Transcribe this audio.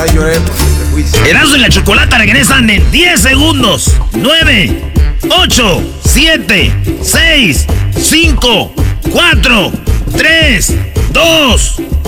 Erasmo y la Chocolata regresan en 10 segundos. 9, 8, 7, 6, 5, 4, 3, 2,